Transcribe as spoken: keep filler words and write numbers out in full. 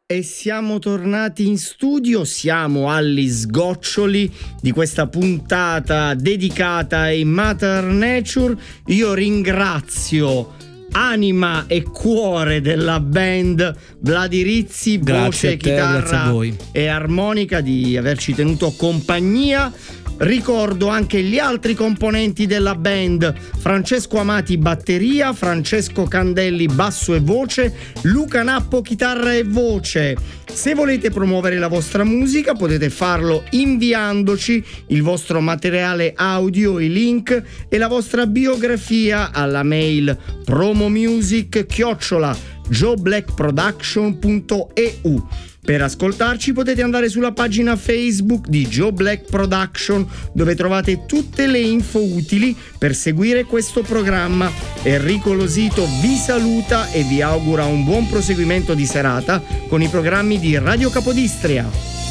E siamo tornati in studio, siamo agli sgoccioli di questa puntata dedicata ai Mother Nature. Io ringrazio anima e cuore della band Vladi Rizzi, voce, te, chitarra e armonica, di averci tenuto compagnia. Ricordo anche gli altri componenti della band: Francesco Amati batteria, Francesco Candelli basso e voce, Luca Nappo chitarra e voce. Se volete promuovere la vostra musica potete farlo inviandoci il vostro materiale audio, i link e la vostra biografia alla mail promomusic chiocciola joeblackproduction punto e u. Per ascoltarci potete andare sulla pagina Facebook di Joe Black Production, dove trovate tutte le info utili per seguire questo programma. Enrico Losito vi saluta e vi augura un buon proseguimento di serata con i programmi di Radio Capodistria.